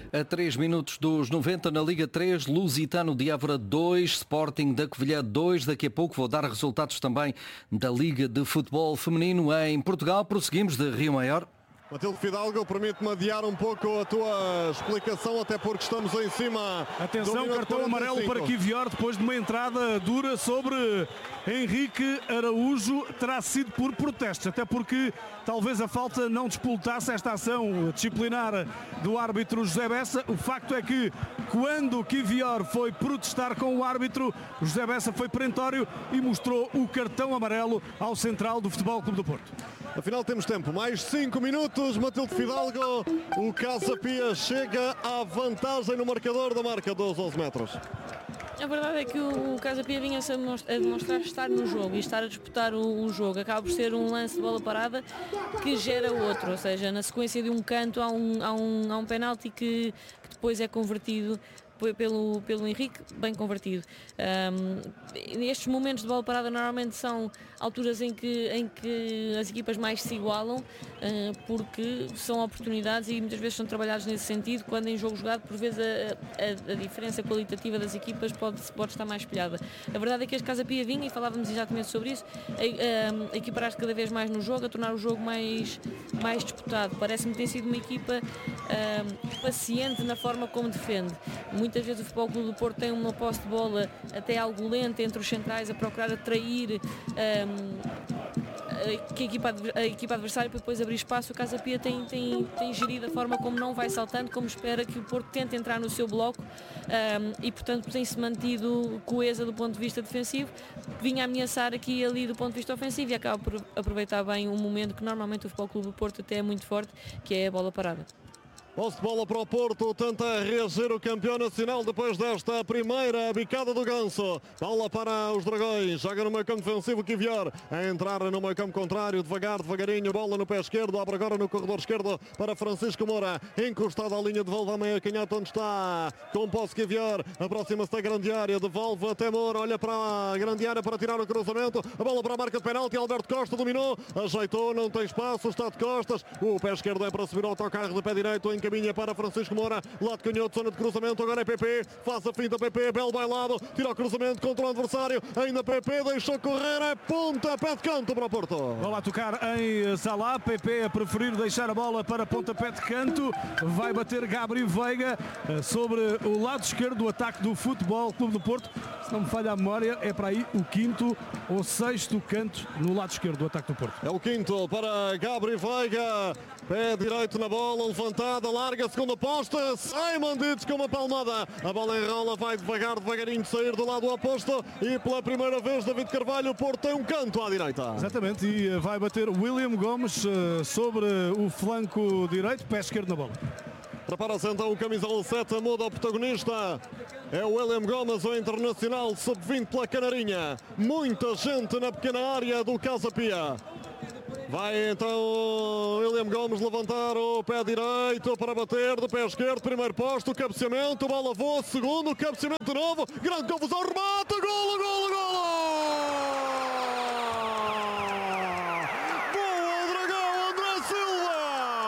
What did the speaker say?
A 3 minutos dos 90 na Liga 3, Lusitano de Évora 2, Sporting da Covilhã 2. Daqui a pouco vou dar resultados também da Liga de Futebol Feminino em Portugal. Prosseguimos de Rio Maior. Matilde Fidalgo, permite-me adiar um pouco a tua explicação, até porque estamos em cima. Atenção, cartão amarelo para Quivior depois de uma entrada dura sobre Henrique Araújo. Terá sido por protestos, até porque talvez a falta não despoletasse esta ação disciplinar do árbitro José Bessa. O facto é que quando Quivior foi protestar com o árbitro, José Bessa foi perentório e mostrou o cartão amarelo ao central do Futebol Clube do Porto. Afinal temos tempo, mais 5 minutos, Matilde Fidalgo, o Casa Pia chega à vantagem no marcador da marca dos 11 metros. A verdade é que o Casa Pia vinha-se a demonstrar estar no jogo e estar a disputar o jogo. Acaba por ser um lance de bola parada que gera outro, ou seja, na sequência de um canto há um penalti que depois é convertido pelo Henrique, bem convertido. Estes momentos de bola parada normalmente são alturas em que as equipas mais se igualam, porque são oportunidades e muitas vezes são trabalhados nesse sentido, quando em jogo jogado por vezes a diferença qualitativa das equipas pode estar mais espelhada. A verdade é que este Casa Pia vinha, e falávamos exatamente sobre isso, a equiparar-se cada vez mais no jogo, a tornar o jogo mais disputado. Parece-me que tem sido uma equipa paciente na forma como defende. Muitas vezes o Futebol Clube do Porto tem uma posse de bola até algo lenta entre os centrais, a procurar atrair a equipa adversária para depois abrir espaço. O Casa Pia tem gerido a forma como não vai saltando, como espera que o Porto tente entrar no seu bloco, e portanto tem-se mantido coesa do ponto de vista defensivo. Vinha a ameaçar aqui e ali do ponto de vista ofensivo e acaba por aproveitar bem um momento que normalmente o Futebol Clube do Porto até é muito forte, que é a bola parada. Posse de bola para o Porto, tenta reagir o campeão nacional depois desta primeira bicada do Ganso. Bola para os Dragões, joga no meio campo defensivo Quivior, a entrar no meio campo contrário, devagarinho, bola no pé esquerdo, abre agora no corredor esquerdo para Francisco Moura, encostado à linha, devolve à meia canhota onde está, com posse Quivior, aproxima-se da grande área, devolve até Moura, olha para a grande área para tirar o cruzamento, a bola para a marca de penalti, Alberto Costa dominou, ajeitou, não tem espaço, está de costas, o pé esquerdo é para subir ao autocarro de pé direito, caminha para Francisco Moura, lado canhoto, zona de cruzamento, agora é PP, faz a finta PP, belo bailado, tira o cruzamento contra o adversário, ainda PP, deixou correr, é ponta, pé de canto para o Porto. Bola a tocar em Salah, PP a preferir deixar a bola para pontapé de canto, vai bater Gabriel Veiga sobre o lado esquerdo do ataque do Futebol Clube do Porto. Se não me falha a memória, é para aí o quinto ou sexto canto no lado esquerdo do ataque do Porto. É o quinto para Gabriel Veiga, pé direito na bola, levantada, larga, segunda posta, Simon Dietz com uma palmada, a bola enrola, vai devagarinho sair do lado oposto e pela primeira vez David Carvalho, o Porto tem um canto à direita. Exatamente, e vai bater William Gomes sobre o flanco direito, pé esquerdo na bola. Prepara-se então o camisola 7, muda o protagonista. É o William Gomes, o internacional sub-20 pela Canarinha. Muita gente na pequena área do Casa Pia. Vai então William Gomes levantar o pé direito para bater do pé esquerdo, primeiro posto, cabeceamento, bola voa, segundo, cabeceamento de novo, grande confusão, remate, golo, golo, golo!